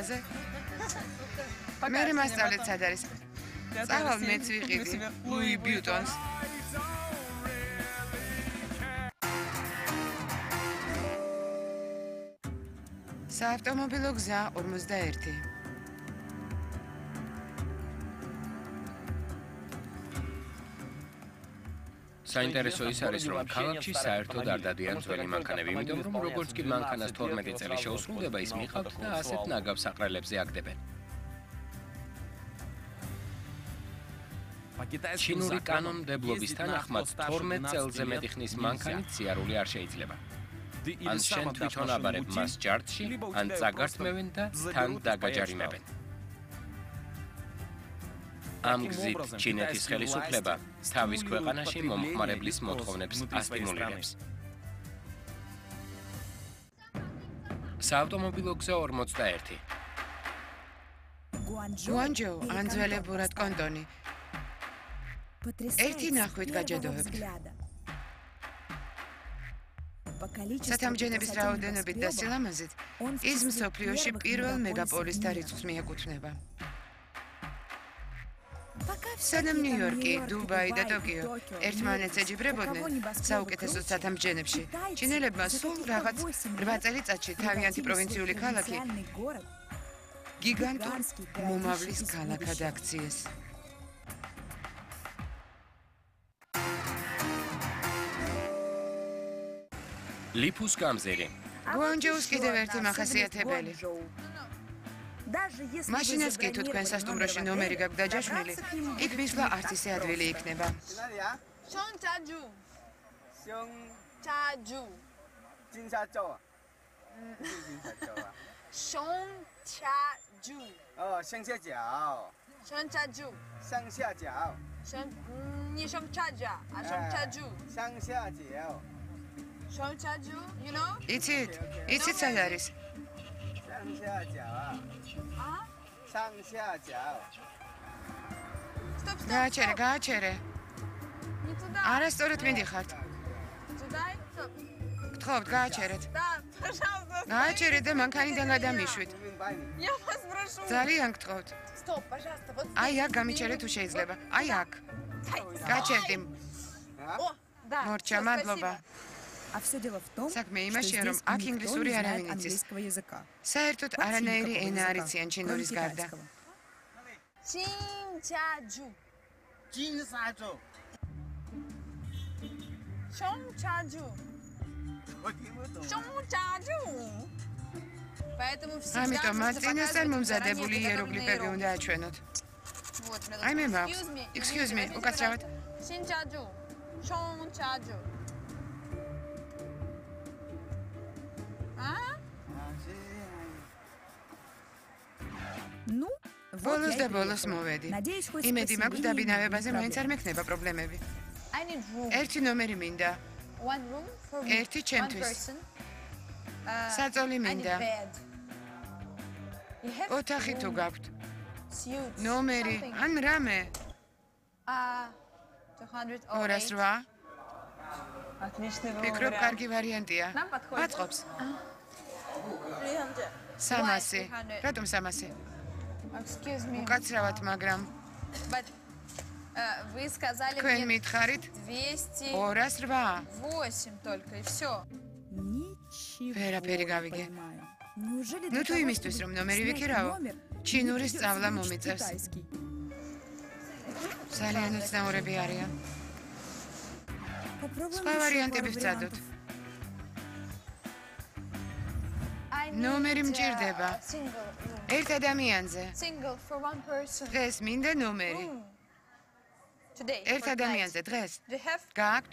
სკოლაზე? მე მასწავლეთ სად არის? წავალ მეც ვიყიდი ლუი ბიუტონს. საავტომობილო გზა 41. საინტერესო ის არის, რომ ქალაქში საერთოდ არ დადიან ძველი მანქანები, იმიტომ რომ როგორც კი მანქანას 12 წელი შეუსრულდება, ის მიყავთ და ასეთ ნაგავ საყრელებზე აგდებენ. ჩინური კანონმდებლობის თანახმად 12 წელზე მეტი ხნის მანქანით სიარული არ შეიძლება. ან შენ თვითონ აბარებ მას ჯარდში, ან წაგართმევენ და თან დაგაჯარიმებენ. ამ გზით ჩინეთის ხელისუფლება თავის ქვეყანაში მომხმარებლის მოთხოვნებს ასტიმულირებს. საავტომობილო გზა 41. გუანჯოუ ან ძველებურად კონტონი. ერთი ნახვით გაჯადოებთ. სათამბჯენების რაოდენობით და სილამაზით ის მსოფლიოში პირველ მეგაპოლისთა რიცხვს მიეკუთვნება. სანამ ნიუ-იორკი, დუბაი და ტოკიო ერთმანეთს ეჯიბრებოდნენ საუკეთესო სათამბჯენებში, ჩინელებმა სულ რაღაც 8 წელიწადში თავიანთი პროვინციული ქალაქი გიგანტურ მომავლის ქალაქად აქციეს. ლიფუს გამზირი. გუანჯოუს კიდევ ერთი მახასიათებელი. მაშინაც კი თუ თქვენ სასტუმროში ნომერი გაქვთ დაჯაშვნილი, იქ მისვლა არც ისე ადვილი იქნება. შონჩაჯუ. შონჩაჯუ. 진짜죠? შონჩაჯუ. 생샤지ao. შონჩაჯუ. 상샤지ao. 니 შონჩაჯა, შონჩაჯუ. 상샤지ao. შონჩაჯუ, you know? იცით სად არის? 상샤지ao. 상샤지ao. Stop. გააჩერე. Не туда. არასწორად მიდიხართ. Туда. Stop. გთხოვთ, გააჩერეთ. Да, пожалуйста. გააჩერეთ და მანქანიდან გადამიშვით. Я вас прошу. ძალიან გთხოვთ. Стоп, пожалуйста. Вот. აი აქ გამიჩერე თუ შეიძლება. აი აქ. გაჩერდი. О, да. მორჩა, მადლობა. А все дело в том, საქმე что იმაშია, რომ здесь აქ никто ინგლისური не знает არავინ იცის. английского языка. საერთოდ Вообще არანაირი никакого ენა არ языка, იციან кроме ჩინურის გარდა. китайского. 신차주. 진사죠. шончаджу. шончаджу. Поэтому всегда ამიტომ нужно მას წინასწარ показывать მომზადებული заранее იეროგლიფები подготовленные უნდა აჩვენოთ. Вот, мы Ай, должны მე მაქვს. Excuse me, უკაცრავად. 신차주. шончаджу. А? Ну, вот ბოლოს я და и ბოლოს приехала. მოვედი. Надеюсь, хоть იმედი с მაქვს поселением დაბინავებაზე не მაინც არ проблем. მექნება პრობლემები. I need room. ერთი ნომერი მინდა. One room for me. ერთი One ჩემთვის. person. საწოლი I need მინდა. bed. You have ოთახი თუ გაქვთ. suits. ნომერი something. ან რამე. 208. 208. Отличный ფიქრობ, კარგი ვარიანტია. Нам подходит. მაწყობს. 300. 300. 300. რატომ 300? Excuse me. უკაცრავად, მაგრამ But вы сказали თქვენ мне მითხარით 208 208. только и все. Ничего Ვერაფერი не გავიგე. понимаю. Неужели Ну, для თუ того, იმისთვის, чтобы რომ ნომერი снять ვიქირავო, номер, ჩინური мне სწავლა придётся выучить მომიწევს. китайский? ძალიან უცნაურები არიან. Попробуем სხვა еще ვარიანტები пару ვცადოთ. вариантов. ნომერი მჭირდება. Single room. ერთ ადამიანზე. Single for one person. დღეს მინდა ნომერი. Today. ერთ for ადამიანზე tonight. დღეს. Do you have? გააქვთ?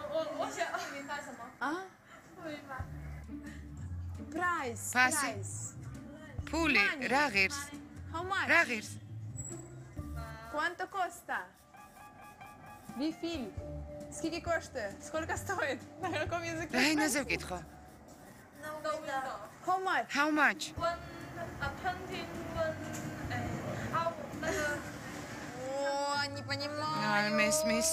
Price. Pasi. Price. ფული, Money. რა ღირს? How much? რა ღირს? Quanto costa? Вифиль. Сколько коштует? Сколько стоит? На каком языке? რა ენაზე ვკითხო? How much? How much? О, не понимаю. არ მესმის.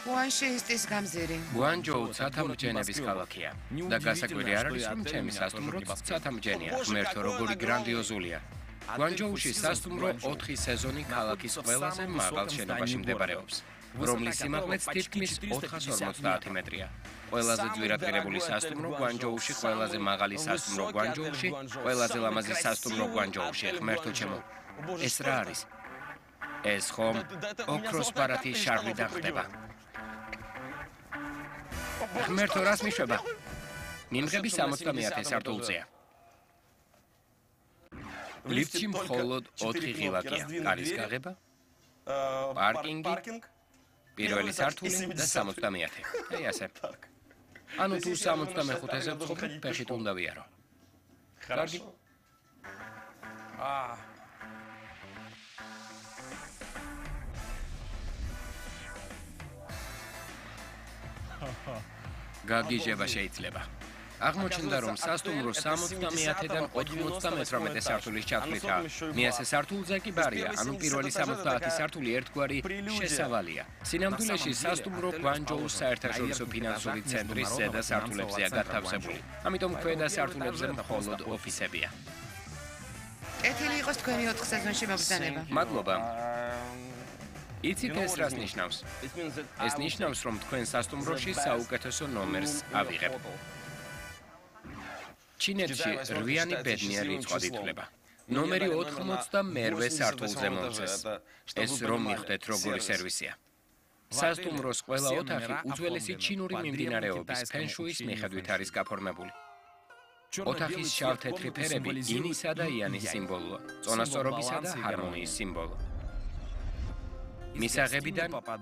ხუანშეისტის გამზირი. გუანჯოუ ცათამბჯენების ქალაქია და გასაკვირი არ არის, რომ ჩემი სასტუმროც ცათამბჯენია. ღმერთო, როგორი გრანდიოზულია. გუანჯოუში სასტუმრო 4 სეზონი ქალაქის ყველაზე მაღალ შენობაში მდებარეობს, რომლის სიმაღლეც თითქმის 450 მეტრია. ყველაზე ძვირადღირებული სასტუმრო გუანჯოუში, ყველაზე მაღალი სასტუმრო გუანჯოუში, ყველაზე ლამაზი სასტუმრო გუანჯოუში. ღმერთო ჩემო, ეს რა არის? ეს ხომ ოქროს ბარათის შარლიდან ხდება. ღმერთო, რას მიშვება? მიმღები 70 სართულზეა. ლიფტში მხოლოდ 4 ღილაკია. კარის გაღება, პარკინგი, პირველი სართული და 70. აი ასე. ანუ თუ 75-ზე ვცხოვრობ, ფეხით უნდა ვიარო. კარგი. გაგიჟება შეიძლება. აღმოჩნდა, რომ სასტუმრო 70-დან 98 სართულის ჩათვლითაა. მეათე სართულზე კი ბარია, ანუ პირველი 70 სართული ერთგვარი შესავალია. სინამდვილეში სასტუმრო გუანჯოუს საერთაშორისო ფინანსური ცენტრის ზედა სართულებზეა გათავსებული. ამიტომ ქვედა სართულებზე მხოლოდ ოფისებია. კეთილი იყოს თქვენი 4 სეზონში მობრძანება. მადლობა. იცით ეს რას ნიშნავს? ეს ნიშნავს, რომ თქვენ სასტუმროში საუკეთესო ნომერს ავიღებ. ჩინეთში 8-იანი ბედნიერი რიცხვად ითვლება. ნომერი 92 სართულზე მომწეს. ეს რომ მიხვდეთ როგორი სერვისია. სასტუმროს ყველა ოთახი უძველესი ჩინური მიმდინარეობის ფენშუის მიხედვით არის გაფორმებული. ოთახის შავ-თეთრი ფერები ინისა და იანის სიმბოლოა, წონასწორობისა და ჰარმონიის სიმბოლო. მისაღებიდან